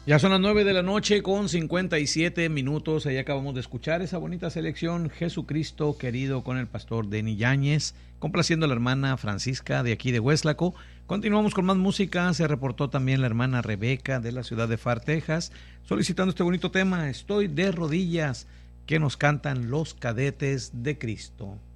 Ya son las 9 de la noche con 57 minutos. Ahí acabamos de escuchar esa bonita selección, Jesucristo querido, con el pastor Denny Yáñez, complaciendo a la hermana Francisca de aquí de Hueslaco. Continuamos con más música. Se reportó también la hermana Rebeca de la ciudad de Far, Texas, solicitando este bonito tema, Estoy de rodillas, que nos cantan los Cadetes de Cristo.